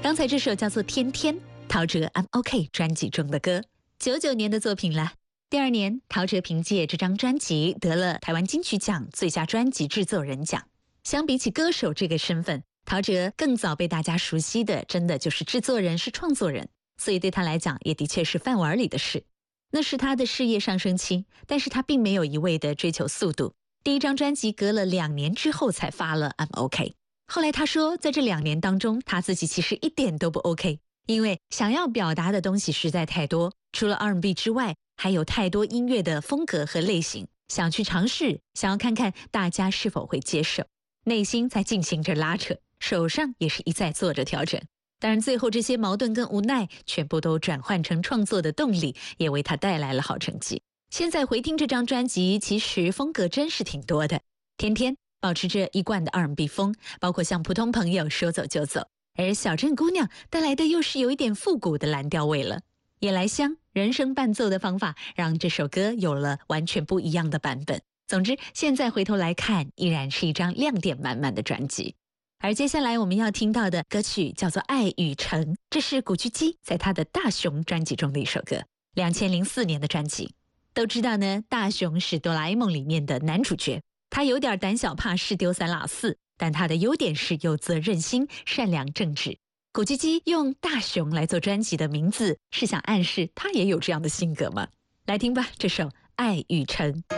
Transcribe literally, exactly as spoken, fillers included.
刚才这首叫做《天天》，陶喆 I'm OK 专辑中的歌，九九年的作品了。第二年，陶喆凭借这张专辑得了台湾金曲奖最佳专辑制作人奖。相比起歌手这个身份，陶喆更早被大家熟悉的，真的就是制作人，是创作人，所以对他来讲，也的确是饭碗里的事。那是他的事业上升期，但是他并没有一味的追求速度。第一张专辑隔了两年之后才发了 I'm OK。后来他说，在这两年当中，他自己其实一点都不 OK， 因为想要表达的东西实在太多，除了 R and B 之外，还有太多音乐的风格和类型，想去尝试，想要看看大家是否会接受，内心在进行着拉扯，手上也是一再做着调整。当然最后这些矛盾跟无奈全部都转换成创作的动力，也为他带来了好成绩。现在回听这张专辑，其实风格真是挺多的。天天保持着一贯的 R and B 风，包括像普通朋友说走就走，而小镇姑娘带来的又是有一点复古的蓝调味了。夜来香人声伴奏的方法让这首歌有了完全不一样的版本。总之现在回头来看，依然是一张亮点满满的专辑。而接下来我们要听到的歌曲叫做《爱与诚》，这是古巨基在他的大雄专辑中的一首歌，二零零四年的专辑。都知道呢，大雄是哆啦 A 梦里面的男主角，他有点胆小怕事丢三落四，但他的优点是有责任心、善良正直。古巨基用大雄来做专辑的名字，是想暗示他也有这样的性格吗？来听吧，这首《爱与诚》。